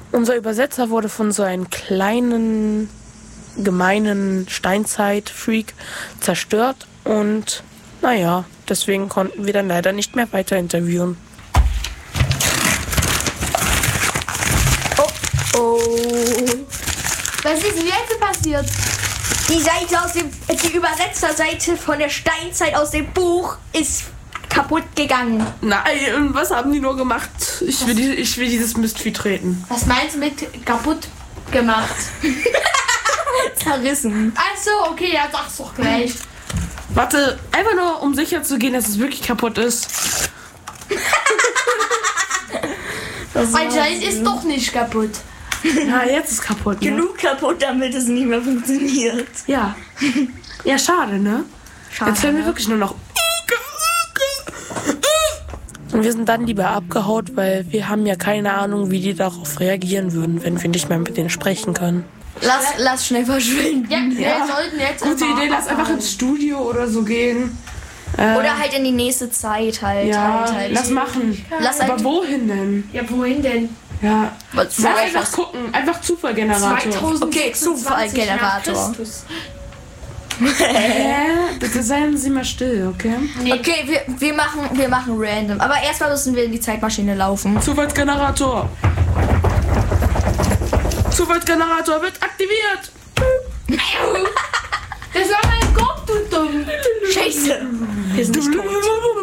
Unser Übersetzer wurde von so einem kleinen, gemeinen Steinzeit-Freak zerstört und naja, deswegen konnten wir dann leider nicht mehr weiter interviewen. Oh. Was ist denn jetzt passiert? Die Übersetzerseite von der Steinzeit aus dem Buch ist kaputt gegangen. Nein, was haben die nur gemacht? Ich will dieses Mistvieh treten. Was meinst du mit kaputt gemacht? Zerrissen. Ach so, okay, ja, sag's doch gleich. Warte, einfach nur, um sicher zu gehen, dass es wirklich kaputt ist. Anscheinend ist doch nicht kaputt. Ja, jetzt ist kaputt, ne? Genug kaputt, damit es nicht mehr funktioniert. Ja. Ja, schade, ne? Schade, Jetzt hören wir wirklich nur noch. Und wir sind dann lieber abgehaut, weil wir haben ja keine Ahnung, wie die darauf reagieren würden, wenn wir nicht mehr mit denen sprechen können. Lass schnell verschwinden. Ja, wir sollten jetzt Gute Idee, lass einfach ins Studio oder so gehen. Oder halt in die nächste Zeit halt. Ja, halt. lass machen. Lass Aber halt wohin denn? Ja, wohin denn? Ja, Was lass einfach gucken. Einfach Zufallgenerator. Okay, Zufallgenerator. Bitte seien Sie mal still, okay? Nee. Okay, wir machen random. Aber erstmal müssen wir in die Zeitmaschine laufen. Zufallsgenerator. Zufallsgenerator wird aktiviert. Das war mein Gott, du dumm. Scheiße. Wir sind nicht tot.